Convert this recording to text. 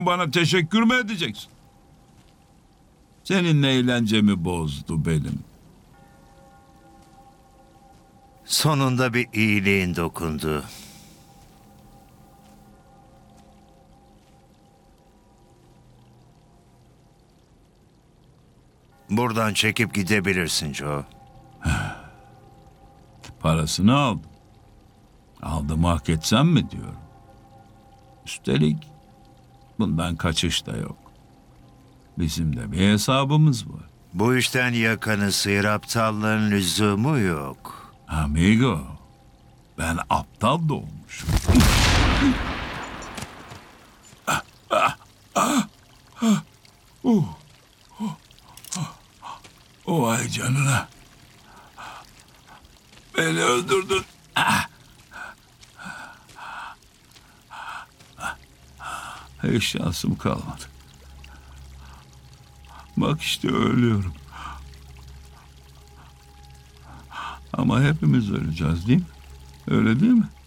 Bana teşekkür mü edeceksin? Senin eğlencemi bozdu benim. Sonunda bir iyiliğin dokundu. Buradan çekip gidebilirsin Joe. Parasını aldım. Aldım hak etsem mi diyorum. Üstelik bundan kaçış da yok. Bizim de bir hesabımız var. Bu işten yakanı sıyır, aptallığın lüzumu yok. Amigo, ben aptal doğmuşum. O ay canına. Beni öldürdün. Hiç şansım kalmadı. Bak işte ölüyorum. Ama hepimiz öleceğiz değil mi? Öyle değil mi?